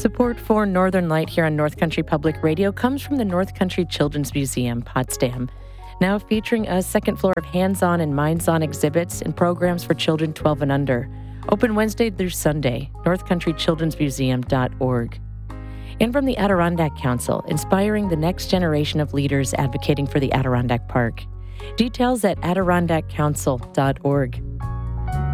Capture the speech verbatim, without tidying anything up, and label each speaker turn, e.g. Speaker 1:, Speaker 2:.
Speaker 1: Support for Northern Light here on North Country Public Radio comes from the North Country Children's Museum, Potsdam, now featuring a second floor of hands-on and minds-on exhibits and programs for children twelve and under. Open Wednesday through Sunday, north country children's museum dot org. And from the Adirondack Council, inspiring the next generation of leaders advocating for the Adirondack Park. Details at adirondack council dot org.